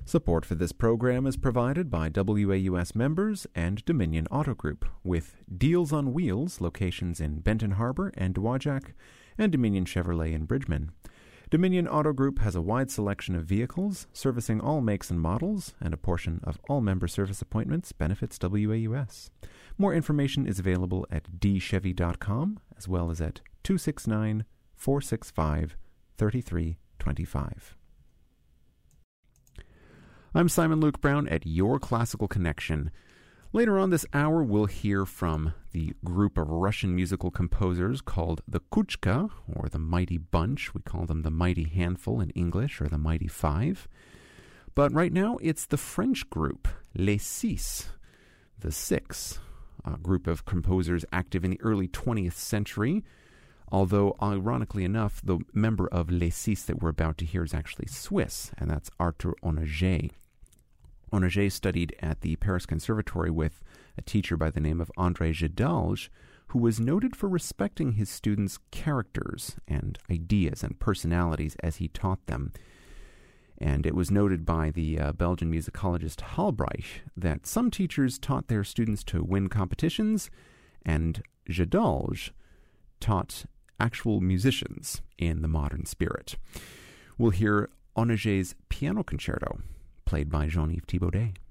Support for this program is provided by WAUS members and Dominion Auto Group, with Deals on Wheels locations in Benton Harbor and Dowagiac, and Dominion Chevrolet in Bridgman. Dominion Auto Group has a wide selection of vehicles, servicing all makes and models, and a portion of all member service appointments benefits WAUS. More information is available at dchevy.com, as well as at 269-465-3325. I'm Simon Luke Brown at Your Classical Connection. Later on this hour, we'll hear from the group of Russian musical composers called the Kuchka, or the Mighty Bunch. We call them the Mighty Handful in English, or the Mighty Five. But right now, it's the French group, Les Six, the Six, a group of composers active in the early 20th century. Although, ironically enough, the member of Les Six that we're about to hear is actually Swiss, and that's Arthur Honegger. Honegger studied at the Paris Conservatory with a teacher by the name of André Gedalge, who was noted for respecting his students' characters and ideas and personalities as he taught them. And it was noted by the Belgian musicologist Halbreich that some teachers taught their students to win competitions, and Gedalge taught actual musicians in the modern spirit. We'll hear Honegger's Piano Concerto, played by Jean-Yves Thibaudet.